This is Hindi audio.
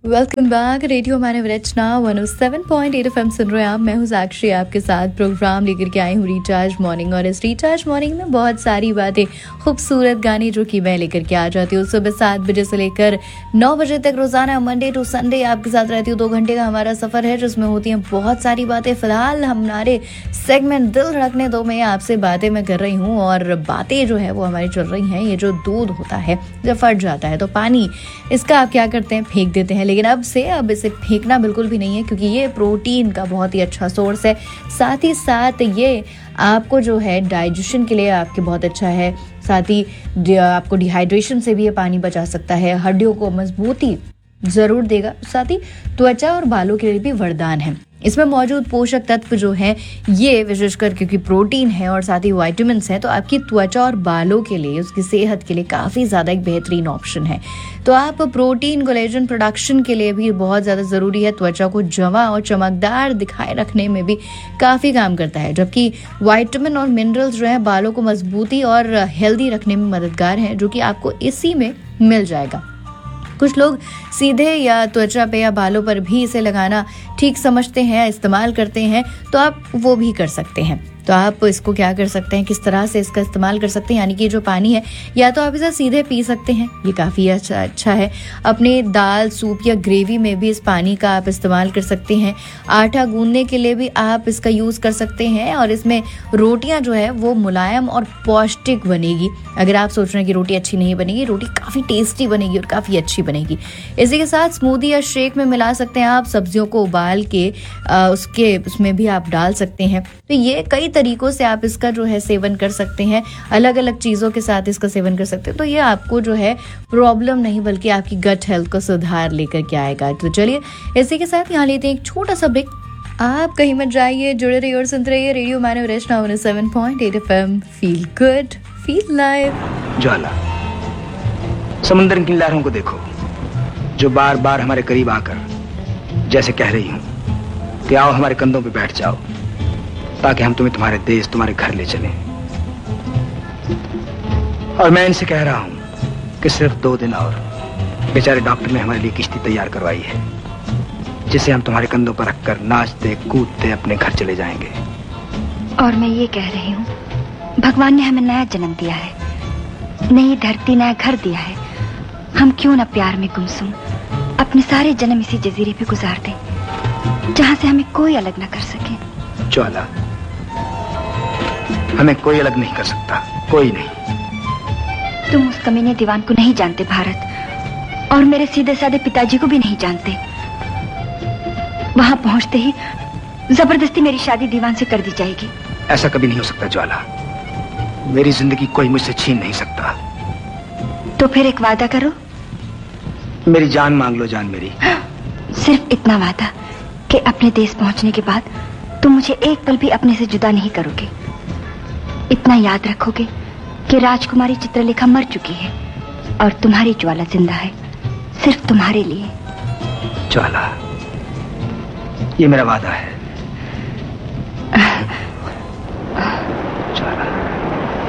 Welcome back. रेडियो मानव रचना 107.8 FM सुन रहे हैं आप। मैं हूँ साक्षी, आपके साथ प्रोग्राम लेकर के आई हूँ रिचार्ज मॉर्निंग। और इस रिचार्ज मॉर्निंग में बहुत सारी बातें, खूबसूरत गाने जो कि मैं लेकर के आ जाती हूँ सुबह 7 बजे से लेकर 9 बजे तक रोजाना मंडे टू संडे आपके साथ रहती हूँ। 2 घंटे का हमारा सफर है जिसमें होती हैं बहुत सारी बातें। फिलहाल हमारे सेगमेंट दिल धड़कने दो में आपसे बातें मैं कर रही हूँ, और बातें जो है वो हमारी चल रही हैं। ये जो दूध होता है जब फट जाता है तो पानी इसका आप क्या करते हैं, फेंक देते हैं। लेकिन अब इसे फेंकना बिल्कुल भी नहीं है, क्योंकि ये प्रोटीन का बहुत ही अच्छा सोर्स है। साथ ही साथ ये आपको जो है डाइजेशन के लिए आपके बहुत अच्छा है। साथ ही आपको डिहाइड्रेशन से भी ये पानी बचा सकता है। हड्डियों को मजबूती जरूर देगा। साथ ही त्वचा और बालों के लिए भी वरदान है। इसमें मौजूद पोषक तत्व जो है ये विशेषकर क्योंकि प्रोटीन है और साथ ही विटामिन्स हैं, तो आपकी त्वचा और बालों के लिए, उसकी सेहत के लिए काफ़ी ज़्यादा एक बेहतरीन ऑप्शन है। तो आप प्रोटीन कोलेजन प्रोडक्शन के लिए भी बहुत ज़्यादा ज़रूरी है। त्वचा को जमा और चमकदार दिखाए रखने में भी काफ़ी काम करता है, जबकि विटामिन और मिनरल्स जो है बालों को मजबूती और हेल्दी रखने में मददगार हैं, जो कि आपको इसी में मिल जाएगा। कुछ लोग सीधे या त्वचा पे या बालों पर भी इसे लगाना ठीक समझते हैं, इस्तेमाल करते हैं, तो आप वो भी कर सकते हैं। तो आप इसको क्या कर सकते हैं, किस तरह से इसका इस्तेमाल कर सकते हैं, यानी कि जो पानी है या तो आप इसे सीधे पी सकते हैं, ये काफ़ी अच्छा है। अपने दाल, सूप या ग्रेवी में भी इस पानी का आप इस्तेमाल कर सकते हैं। आटा गूंदने के लिए भी आप इसका यूज़ कर सकते हैं, और इसमें रोटियां जो है वो मुलायम और पौष्टिक बनेगी। अगर आप सोच रहे हैं कि रोटी अच्छी नहीं बनेगी, रोटी काफ़ी टेस्टी बनेगी और काफ़ी अच्छी बनेगी। इसी के साथ स्मूदी या शेक में मिला सकते हैं आप। सब्जियों को उबाल के उसमें भी आप डाल सकते हैं। तो ये कई तरीकों से आप इसका जो है सेवन कर सकते हैं। अलग अलग चीज़ों के साथ इसका सेवन कर सकते हैं। तो ये आपको जो है प्रॉब्लम नहीं बल्कि आपकी गट हेल्थ को सुधार लेकर के आएगा। तो चलिए इसी के साथ यहाँ लेते हैं एक छोटा सा ब्रेक। आप कहीं मत जाइए, जुड़े रहिए और सुनते रहिए रेडियो मानव रचना 107.8 FM। Feel good, feel live. ज्वाला, समुद्र की लहरों को देखो जो बार बार हमारे करीब आकर जैसे कह रही हूं कि आओ हमारे कंधों पे बैठ जाओ, ताकि हम तुम्हें तुम्हारे देश, तुम्हारे घर ले चलें। और मैं इनसे कह रहा हूं कि सिर्फ 2 दिन और। बेचारे डॉक्टर ने हमारे लिए किश्ती तैयार करवाई है, जिसे हम तुम्हारे कंधों पर रखकर नाचते कूदते अपने घर चले जाएंगे। और मैं ये कह रही हूँ, भगवान ने हमें नया जन्म दिया है, नई धरती, नया घर दिया है। हम क्यों ना प्यार में गुमसुम अपने सारे जन्म इसी जजीरे पे गुजार दें, जहाँ से हमें कोई अलग न कर सके। ज्वाला, हमें कोई अलग नहीं कर सकता, कोई नहीं। तुम उस कमीने दीवान को नहीं जानते भारत, और मेरे सीधे साधे पिताजी को भी नहीं जानते। वहां पहुंचते ही जबरदस्ती मेरी शादी दीवान से कर दी जाएगी। ऐसा कभी नहीं हो सकता ज्वाला। मेरी जिंदगी कोई मुझसे छीन नहीं सकता। तो फिर एक वादा करो। मेरी जान मांग लो, जान मेरी। सिर्फ इतना वादा कि अपने देश पहुंचने के बाद तुम मुझे एक पल भी अपने से जुदा नहीं करोगे। इतना याद रखोगे कि राजकुमारी चित्रलेखा मर चुकी है और तुम्हारी ज्वाला जिंदा है, सिर्फ तुम्हारे लिए। ज्वाला, ये मेरा वादा है।